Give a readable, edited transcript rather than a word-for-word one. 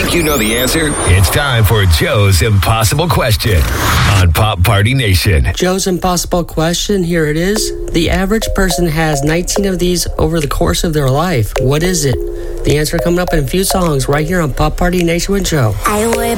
think you know the answer? It's time for Joe's Impossible Question on Pop Party Nation. Joe's Impossible Question, here it is. The average person has 19 of these over the course of their life. What is it? The answer coming up in a few songs right here on Pop Party Nation with Joe. I worry